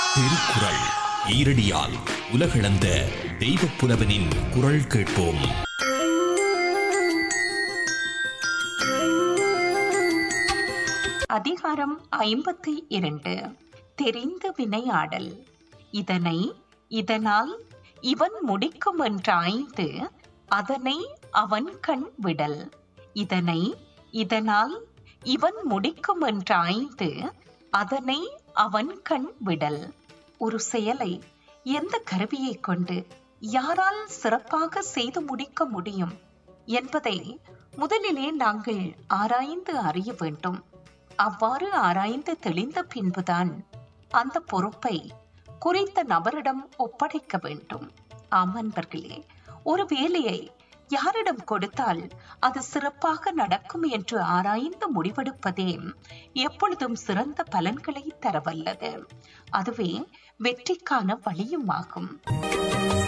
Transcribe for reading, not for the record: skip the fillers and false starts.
திருக்குறள் ஈரடியால் உலகளந்த தெய்வப் புலவனின் குரல் கேட்போம். அதிகாரம் 52. தெரிந்து வினையாடல். இதனை இதனால் இவன் முடிக்கும் என்றாய்ந்து அதனை அவன் கண் விடல். இதனை இதனால் இவன் முடிக்கும் என்றாய்ந்து அதனை அவன் கண் விடல். ஒரு செயலை எந்த கருவியை கொண்டு யாரால் சிறப்பாக செய்து முடிக்க முடியும் என்பதை முதலிலே நாங்கள் ஆராய்ந்து அறிய வேண்டும். அவ்வாறு ஆராய்ந்து தெளிந்த பின்புதான் அந்த பொறுப்பை குறித்த நபரிடம் ஒப்படைக்க வேண்டும். ஆம் அன்பர்களே, ஒரு வேலையை யாரிடம் கொடுத்தால் அது சிறப்பாக நடக்கும் என்று ஆராய்ந்து முடிவெடுப்பதே எப்பொழுதும் சிறந்த பலன்களை தரவல்லது. அதுவே வெற்றிக்கான வழியும் ஆகும்.